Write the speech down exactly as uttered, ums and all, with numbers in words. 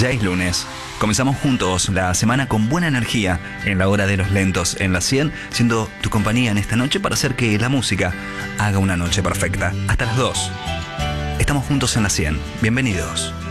Ya es lunes. Comenzamos juntos la semana con buena energía en la hora de los lentos en la cien, siendo tu compañía en esta noche para hacer que la música haga una noche perfecta. Hasta las dos. Estamos juntos en la cien. Bienvenidos.